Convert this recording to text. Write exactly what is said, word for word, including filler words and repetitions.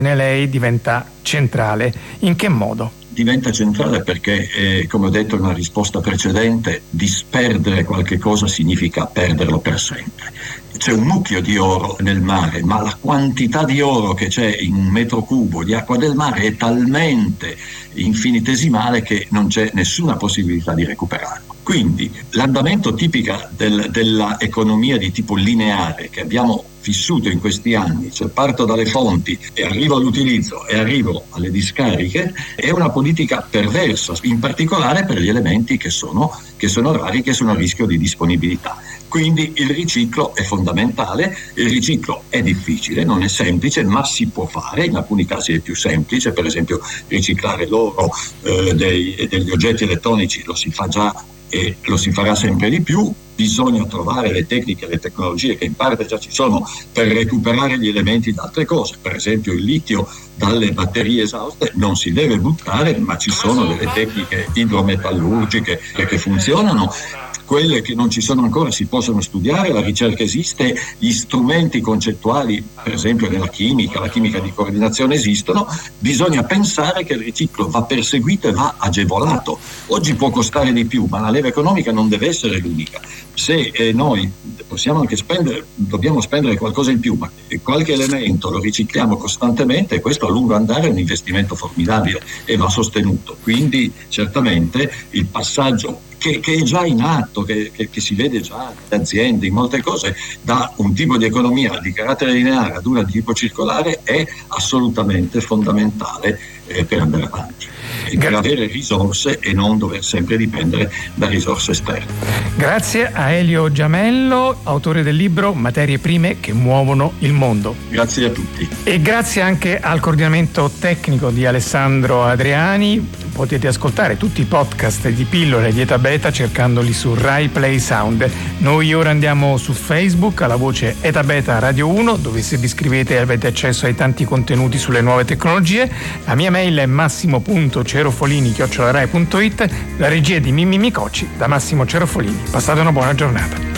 lei diventa centrale. In che modo? Diventa centrale perché, eh, come ho detto in una risposta precedente, disperdere qualche cosa significa perderlo per sempre. C'è un mucchio di oro nel mare, ma la quantità di oro che c'è in un metro cubo di acqua del mare è talmente infinitesimale che non c'è nessuna possibilità di recuperarlo. Quindi l'andamento tipico del, dell'economia di tipo lineare che abbiamo vissuto in questi anni, cioè parto dalle fonti e arrivo all'utilizzo e arrivo alle discariche, è una politica perversa, in particolare per gli elementi che sono, che sono rari, che sono a rischio di disponibilità. Quindi il riciclo è fondamentale, il riciclo è difficile, non è semplice, ma si può fare, in alcuni casi è più semplice, per esempio riciclare l'oro eh, dei, degli oggetti elettronici lo si fa già e lo si farà sempre di più. Bisogna trovare le tecniche, le tecnologie che in parte già ci sono per recuperare gli elementi da altre cose, per esempio il litio dalle batterie esauste non si deve buttare, ma ci sono delle tecniche idrometallurgiche che, che funzionano. Quelle che non ci sono ancora si possono studiare, la ricerca esiste, gli strumenti concettuali, per esempio nella chimica, la chimica di coordinazione esistono, bisogna pensare che il riciclo va perseguito e va agevolato. Oggi può costare di più, ma la leva economica non deve essere l'unica. Se eh, noi possiamo anche spendere, dobbiamo spendere qualcosa in più, ma qualche elemento lo ricicliamo costantemente, e questo a lungo andare è un investimento formidabile e va sostenuto. Quindi certamente il passaggio Che, che è già in atto, che, che, che si vede già in aziende, in molte cose, da un tipo di economia di carattere lineare ad una di tipo circolare è assolutamente fondamentale eh, per andare avanti e per avere risorse e non dover sempre dipendere da risorse esterne. Grazie a Elio Giamello, autore del libro Materie prime che muovono il mondo. Grazie a tutti. E grazie anche al coordinamento tecnico di Alessandro Adriani. Potete ascoltare tutti i podcast di Pillole di Eta Beta cercandoli su Rai Play Sound. Noi ora andiamo su Facebook alla voce Eta Beta Radio uno, dove se vi iscrivete avete accesso ai tanti contenuti sulle nuove tecnologie. La mia mail è massimo punto cerofolini chiocciola rai punto it. La regia di Mimmi Micocci da Massimo Cerofolini. Passate una buona giornata.